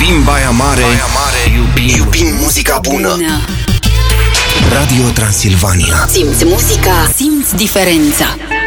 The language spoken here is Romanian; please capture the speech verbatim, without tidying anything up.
Din Baia Mare, Baia Mare iubim, iubim muzica bună. bună Radio Transilvania. Simți muzica, simți diferența.